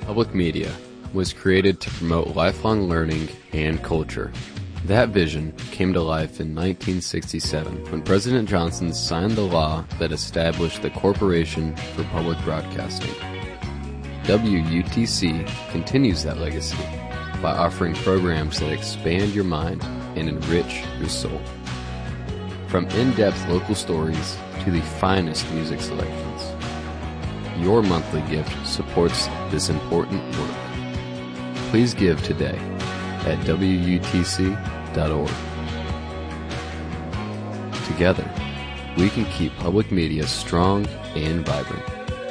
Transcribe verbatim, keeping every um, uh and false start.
Public media was created to promote lifelong learning and culture. That vision came to life in nineteen sixty-seven when President Johnson signed the law that established the Corporation for Public Broadcasting. W U T C continues that legacy by offering programs that expand your mind and enrich your soul. From in-depth local stories to the finest music selections, your monthly gift supports this important work. Please give today at W U T C dot org. Together, we can keep public media strong and vibrant.